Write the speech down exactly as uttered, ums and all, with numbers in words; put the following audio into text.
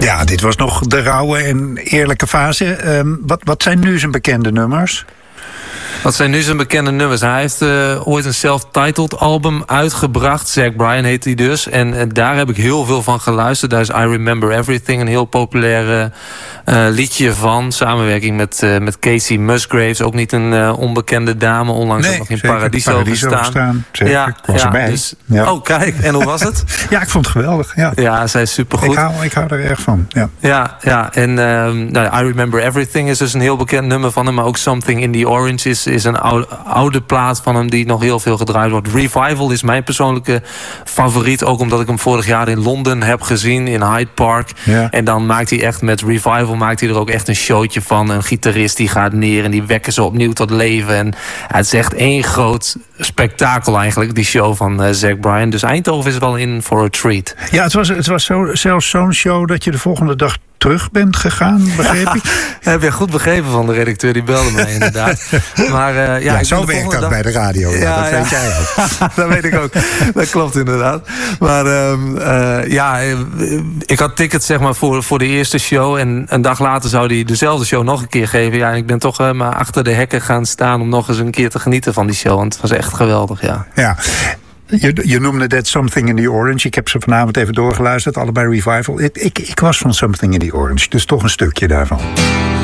Ja, dit was nog de rauwe en eerlijke fase. Um, wat, wat zijn nu zijn bekende nummers? Wat zijn nu zijn bekende nummers? Hij heeft uh, ooit een self-titled album uitgebracht. Zach Bryan heet hij dus. En uh, daar heb ik heel veel van geluisterd. Daar is I Remember Everything een heel populair uh, liedje van. Samenwerking met, uh, met Casey Musgraves. Ook niet een uh, onbekende dame. Onlangs nee, ook nog in zeker, Paradiso, Paradiso gestaan. gestaan. Zeker, ja, ik was ja, erbij. Dus, ja. Oh, kijk. En hoe was het? Ja, ik vond het geweldig. Ja, ja zij is supergoed. Ik hou, ik hou er erg van. Ja, ja, ja. En uh, nou, I Remember Everything is dus een heel bekend nummer van hem. Maar ook Something in the Orange is, is een oude, oude plaat van hem die nog heel veel gedraaid wordt. Revival is mijn persoonlijke favoriet. Ook omdat ik hem vorig jaar in Londen heb gezien, in Hyde Park. Ja. En dan maakt hij echt met Revival maakt hij er ook echt een showtje van. Een gitarist die gaat neer en die wekken ze opnieuw tot leven. En het is echt één groot spektakel eigenlijk, die show van uh, Zach Bryan. Dus Eindhoven is wel in for a treat. Ja, het was, het was zo, zelfs zo'n show dat je de volgende dag terug bent gegaan, begreep ik? Ja, heb je goed begrepen van de redacteur, die belde mij inderdaad. Maar, uh, ja, ja, ik zo werkt dat dag... bij de radio, ja, ja, dat ja. weet jij ook. Dat weet ik ook, dat klopt inderdaad. Maar um, uh, ja, ik had tickets zeg maar voor, voor de eerste show en een dag later zou hij dezelfde show nog een keer geven. Ja, en ik ben toch uh, maar achter de hekken gaan staan om nog eens een keer te genieten van die show, want het was echt geweldig, ja. Ja. Je, je noemde dat Something in the Orange. Ik heb ze vanavond even doorgeluisterd, allebei Revival. Ik, ik, ik was van Something in the Orange, dus toch een stukje daarvan.